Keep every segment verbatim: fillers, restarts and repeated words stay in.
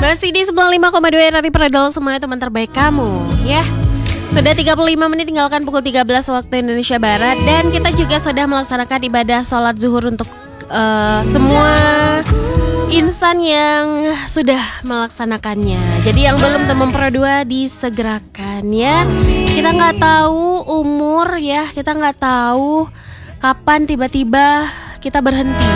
Masih di sembilan puluh lima koma dua R R I Peradol, semuanya teman terbaik kamu ya. Sudah tiga puluh lima menit tinggalkan pukul tiga belas waktu Indonesia Barat. Dan kita juga sudah melaksanakan ibadah sholat zuhur untuk uh, semua insan yang sudah melaksanakannya. Jadi yang belum teman Pro dua disegerakan ya. Kita gak tahu umur ya, kita gak tahu kapan tiba-tiba kita berhenti.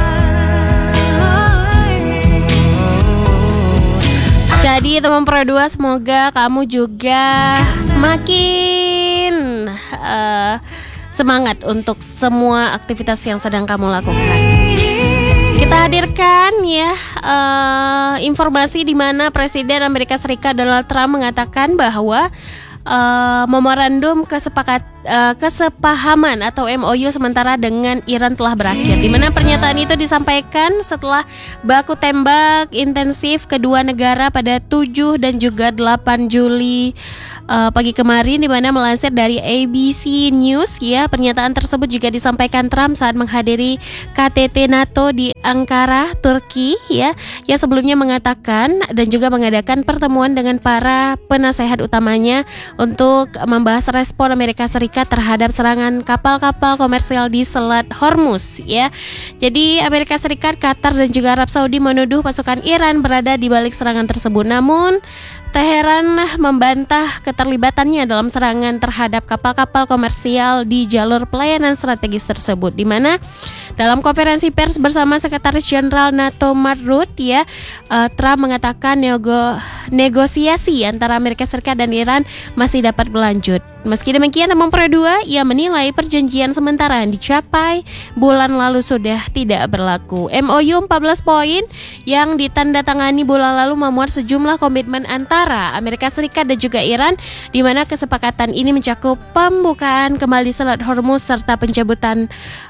Jadi teman Pro dua, semoga kamu juga semakin uh, semangat untuk semua aktivitas yang sedang kamu lakukan. Kita hadirkan ya uh, informasi di mana Presiden Amerika Serikat Donald Trump mengatakan bahwa uh, memorandum kesepakat uh, kesepahaman atau M O U sementara dengan Iran telah berakhir. Di mana pernyataan itu disampaikan setelah baku tembak intensif kedua negara pada tujuh dan juga delapan Juli uh, pagi kemarin, di mana melansir dari A B C News ya. Pernyataan tersebut juga disampaikan Trump saat menghadiri K T T NATO di Ankara, Turki ya, yang sebelumnya mengatakan dan juga mengadakan pertemuan dengan para penasehat utamanya untuk membahas respon Amerika Serikat terhadap serangan kapal-kapal komersial di Selat Hormuz ya. Jadi Amerika Serikat, Qatar dan juga Arab Saudi menuduh pasukan Iran berada di balik serangan tersebut. Namun Teheran membantah keterlibatannya dalam serangan terhadap kapal-kapal komersial di jalur pelayanan strategis tersebut, di mana dalam konferensi pers bersama Sekretaris Jenderal NATO Mark Rutte ya, uh, Trump mengatakan nego- negosiasi antara Amerika Serikat dan Iran masih dapat berlanjut. Meski demikian, teman Pro dua, ia menilai perjanjian sementara yang dicapai bulan lalu sudah tidak berlaku. M O U empat belas poin yang ditandatangani bulan lalu memuat sejumlah komitmen antara Amerika Serikat dan juga Iran, di mana kesepakatan ini mencakup pembukaan kembali Selat Hormuz serta pencabutan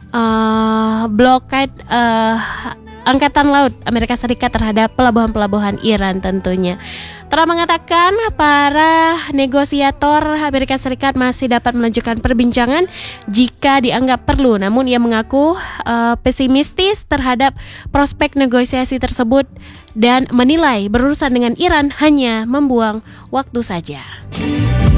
uh, blokade uh, Angkatan Laut Amerika Serikat terhadap pelabuhan-pelabuhan Iran tentunya. Trump mengatakan para negosiator Amerika Serikat masih dapat melanjutkan perbincangan jika dianggap perlu. Namun ia mengaku uh, pesimistis terhadap prospek negosiasi tersebut dan menilai berurusan dengan Iran hanya membuang waktu saja.